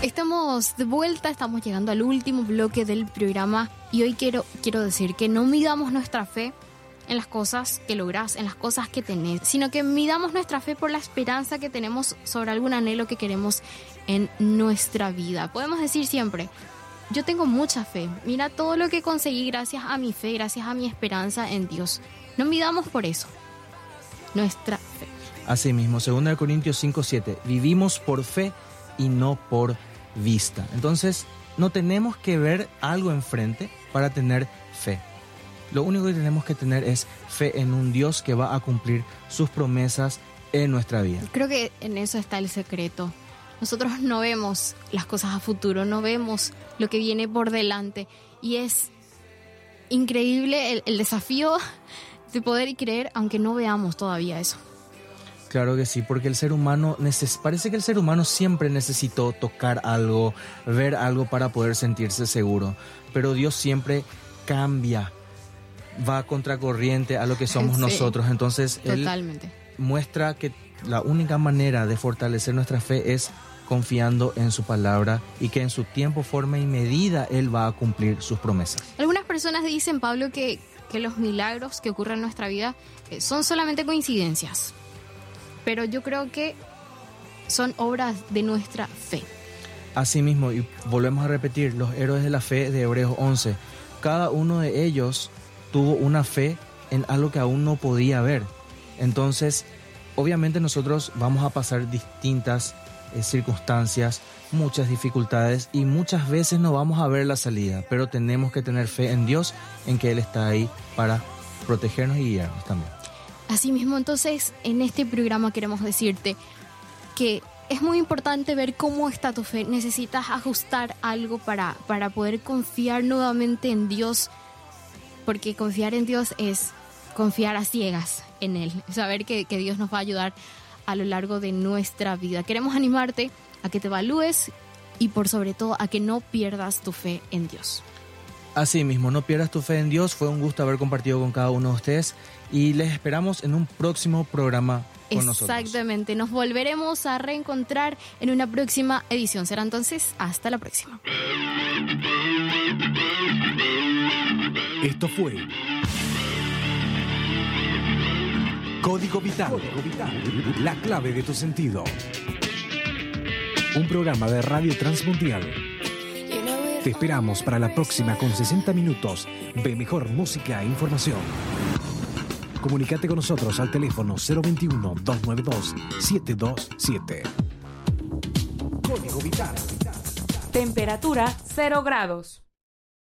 Estamos de vuelta, estamos llegando al último bloque del programa y hoy quiero decir que no midamos nuestra fe en las cosas que lográs, en las cosas que tenés, sino que midamos nuestra fe por la esperanza que tenemos sobre algún anhelo que queremos en nuestra vida. Podemos decir siempre, yo tengo mucha fe, mira todo lo que conseguí gracias a mi fe, gracias a mi esperanza en Dios. No midamos por eso nuestra fe. Asimismo, 2 Corintios 5:7, vivimos por fe y no por vista. Entonces, no tenemos que ver algo enfrente para tener fe. Lo único que tenemos que tener es fe en un Dios que va a cumplir sus promesas en nuestra vida. Creo que en eso está el secreto. Nosotros no vemos las cosas a futuro, no vemos lo que viene por delante. Y es increíble el desafío de poder creer aunque no veamos todavía eso. Claro que sí, porque el ser humano, parece que el ser humano siempre necesitó tocar algo, ver algo para poder sentirse seguro. Pero Dios siempre cambia, va contracorriente a lo que somos nosotros. Entonces, totalmente. Él muestra que la única manera de fortalecer nuestra fe es confiando en su palabra y que en su tiempo, forma y medida Él va a cumplir sus promesas. Algunas personas dicen, Pablo, que los milagros que ocurren en nuestra vida son solamente coincidencias. Pero yo creo que son obras de nuestra fe. Asimismo, y volvemos a repetir, los héroes de la fe de Hebreos 11, cada uno de ellos tuvo una fe en algo que aún no podía ver. Entonces, obviamente nosotros vamos a pasar distintas circunstancias, muchas dificultades y muchas veces no vamos a ver la salida, pero tenemos que tener fe en Dios, en que Él está ahí para protegernos y guiarnos también. Asimismo, entonces, en este programa queremos decirte que es muy importante ver cómo está tu fe. Necesitas ajustar algo para poder confiar nuevamente en Dios, porque confiar en Dios es confiar a ciegas en Él, saber que Dios nos va a ayudar a lo largo de nuestra vida. Queremos animarte a que te evalúes y por sobre todo a que no pierdas tu fe en Dios. Asimismo, no pierdas tu fe en Dios. Fue un gusto haber compartido con cada uno de ustedes y les esperamos en un próximo programa con nosotros. Exactamente, nos volveremos a reencontrar en una próxima edición. Será entonces hasta la próxima. Esto fue Código Vital, la clave de tu sentido. Un programa de Radio Transmundial. Te esperamos para la próxima con 60 minutos de mejor música e información. Comunícate con nosotros al teléfono 021-292-727. Código Vital. Temperatura 0 grados.